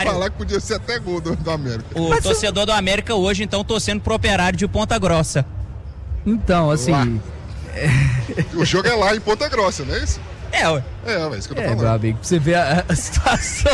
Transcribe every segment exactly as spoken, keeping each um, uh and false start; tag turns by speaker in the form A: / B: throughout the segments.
A: Falar que podia ser até gol do, do América.
B: O
C: Mas
B: torcedor do América hoje, então, torcendo pro Operário de Ponta Grossa.
C: Então, assim...
A: Lá. O jogo é lá em Ponta Grossa, não é isso?
B: É, ué.
A: É, é isso que eu tô
C: É,
A: falando.
C: meu amigo, pra você ver a, a situação.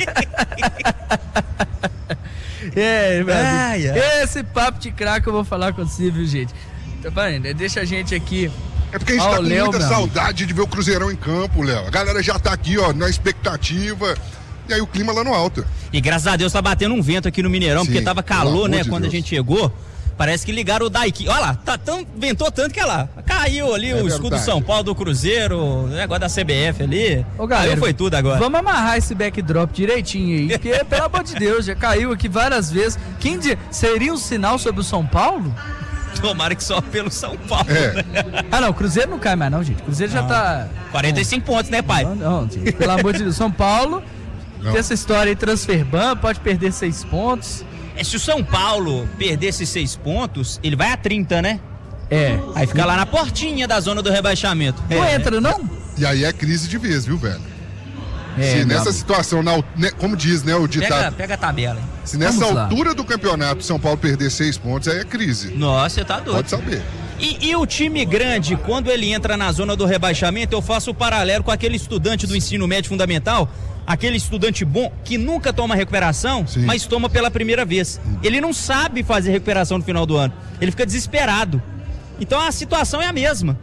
C: É, meu
B: Ai,
C: amigo.
B: ai.
C: Esse papo de craque eu vou falar com você, viu, gente? Tá vendo? Deixa a gente aqui.
A: É porque a gente
C: Ó,
A: tá
C: o
A: com
C: Léo,
A: muita
C: meu
A: saudade de ver o Cruzeirão em campo, Léo. A galera já tá aqui, ó, na expectativa. E aí o clima lá no alto.
B: E graças a Deus tá batendo um vento aqui no Mineirão,
A: Sim,
B: porque tava
A: pelo
B: calor,
A: amor
B: né,
A: de
B: quando
A: Deus.
B: a gente chegou. Parece que ligaram o daqui. Olha lá, tá tão, ventou tanto que, olha lá, caiu ali
A: É
B: o escudo do
A: verdade.
B: São Paulo, do Cruzeiro, o negócio da C B F ali.
C: Ô, galera,
B: Caiu foi tudo agora.
C: Vamos amarrar esse backdrop direitinho aí, porque, pelo amor de Deus, já caiu aqui várias vezes. Quem diz, seria um sinal sobre o São Paulo?
B: Tomara que só pelo São Paulo.
A: É.
C: Ah, não, o Cruzeiro não cai mais não, gente. O Cruzeiro já tá...
B: quarenta e cinco pontos, né, pai?
C: Não, não, gente, pelo amor de Deus. São Paulo,
A: Não.
C: tem essa história aí, transferban, pode perder seis pontos.
B: É, se o São Paulo perder esses seis pontos, ele vai a trinta, né?
C: É.
B: Aí fica lá na portinha da zona do rebaixamento.
C: Não
B: É,
C: entra, não?
A: E aí é crise de vez, viu, velho?
C: É,
A: Se
C: meu
A: nessa
C: amigo.
A: situação, na, al- né, como diz, né, o
B: Pega,
A: ditado,
B: pega a tabela. hein?
A: se nessa
C: Vamos lá.
A: altura do campeonato São Paulo perder seis pontos, aí é crise.
B: Nossa, você tá doido.
A: Pode saber.
B: E, e o time grande, quando ele entra na zona do rebaixamento, eu faço o paralelo com aquele estudante do ensino médio fundamental, aquele estudante bom que nunca toma recuperação,
A: Sim.
B: mas toma pela primeira vez. Ele não sabe fazer recuperação no final do ano. Ele fica desesperado. Então a situação é a mesma.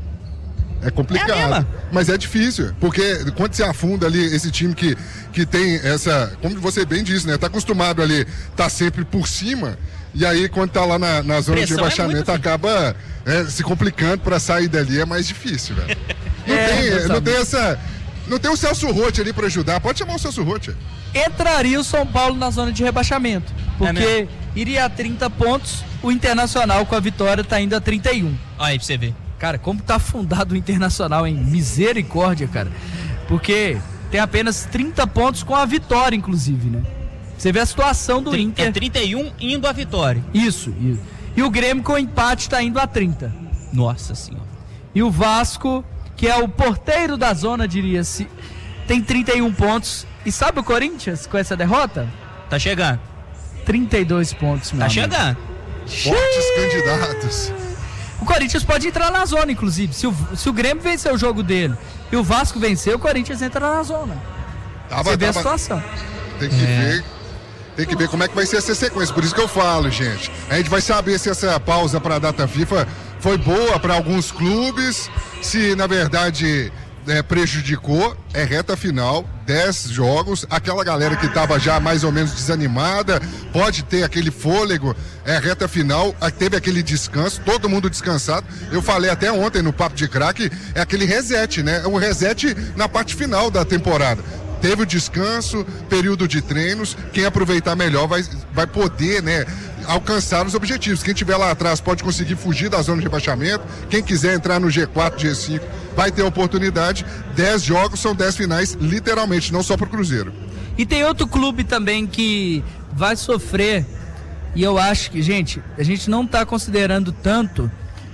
A: É complicado,
B: É a mesma.
A: mas é difícil, porque quando você afunda ali esse time que, que tem essa, como você bem disse, né, tá acostumado ali, tá sempre por cima, e aí quando tá lá na, na zona de
B: Pressão é
A: rebaixamento
B: muito, filho.
A: acaba é, se complicando pra sair dali, é mais difícil, velho. Não,
C: É,
A: tem,
C: meus
A: não tem
C: amigos.
A: essa, não tem o Celso Roth ali pra ajudar, pode chamar o Celso Roth.
C: Entraria o São Paulo na zona de rebaixamento, porque
B: mesmo?
C: iria a trinta pontos, o Internacional com a vitória tá indo a trinta e um.
B: Olha aí pra você ver.
C: Cara, como tá afundado o Internacional, hein? Misericórdia, cara. Porque tem apenas trinta pontos com a vitória, inclusive, né? Você vê a situação do
B: Tri-
C: Inter.
B: É trinta e um indo à vitória.
C: Isso, isso. E o Grêmio com o empate tá indo a trinta.
B: Nossa senhora.
C: E o Vasco, que é o porteiro da zona, diria-se, tem trinta e um pontos. E sabe o Corinthians com essa derrota?
B: Tá chegando.
C: trinta e dois pontos, meu
B: Tá
C: amigo.
B: chegando.
A: Fortes candidatos.
C: O Corinthians pode entrar na zona, inclusive. Se o, se o Grêmio vencer o jogo dele e o Vasco vencer, o Corinthians entra na zona.
A: Tava,
C: Você vê a
A: tava-
C: situação.
A: Tem que ver. Tem que ver como é que vai ser essa sequência. Por isso que eu falo, gente. A gente vai saber se essa pausa para a data FIFA foi boa para alguns clubes, se na verdade é, prejudicou. É reta final, dez jogos. Aquela galera que estava já mais ou menos desanimada pode ter aquele fôlego. É reta final, ah, teve aquele descanso, todo mundo descansado. Eu falei até ontem no Papo de Craque, é aquele reset, né? É um reset na parte final da temporada. Teve o descanso, período de treinos, quem aproveitar melhor vai, vai poder, né, alcançar os objetivos. Quem estiver lá atrás pode conseguir fugir da zona de rebaixamento, quem quiser entrar no G quatro, G cinco, vai ter a oportunidade. dez jogos são dez finais, literalmente, não só pro Cruzeiro.
C: E tem outro clube também que vai sofrer, e eu acho que, gente, a gente não tá considerando tanto,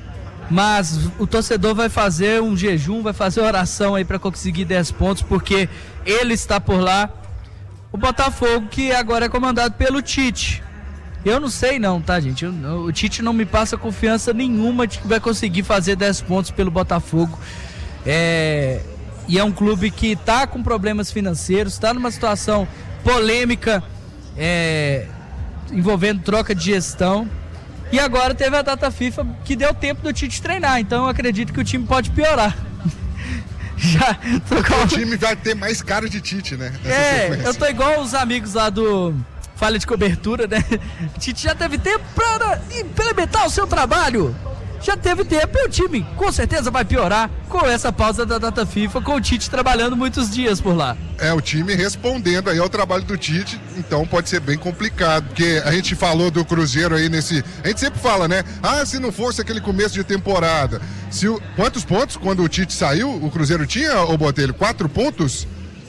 C: mas o torcedor vai fazer um jejum, vai fazer oração aí para conseguir dez pontos, porque ele está por lá. O Botafogo, que agora é comandado pelo Tite. Eu não sei não, tá, gente? Eu- o Tite não me passa confiança nenhuma de que vai conseguir fazer dez pontos pelo Botafogo. É... E é um clube que tá com problemas financeiros, tá numa situação polêmica, é... envolvendo troca de gestão. E agora teve a data FIFA que deu tempo do Tite treinar, então eu acredito que o time pode piorar. Já trocar
A: O time vai ter mais cara de Tite, né? nessa
C: É,
A: sequência.
C: eu tô igual os amigos lá do Falha de Cobertura, né? O Tite já teve tempo para implementar o seu trabalho. Já teve tempo e o time com certeza vai piorar com essa pausa da data FIFA, com o Tite trabalhando muitos dias por lá.
A: É, o time respondendo aí ao trabalho do Tite, então pode ser bem complicado, porque a gente falou do Cruzeiro aí nesse... A gente sempre fala, né? Ah, se não fosse aquele começo de temporada. Se o... Quantos pontos quando o Tite saiu, o Cruzeiro tinha, ô Botelho? Quatro pontos?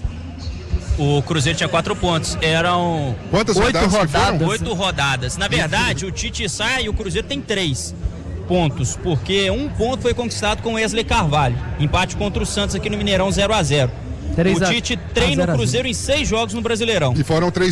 B: O Cruzeiro tinha quatro pontos. Eram
A: Quantas
C: Oito
A: rodadas, que
C: rodadas.
A: foram?
B: oito rodadas. Na verdade, o Tite sai e o Cruzeiro tem três pontos, porque um ponto foi conquistado com o Wesley Carvalho. Empate contra o Santos aqui no Mineirão zero a zero. O Tite treina o Cruzeiro em seis jogos no Brasileirão.
A: E foram três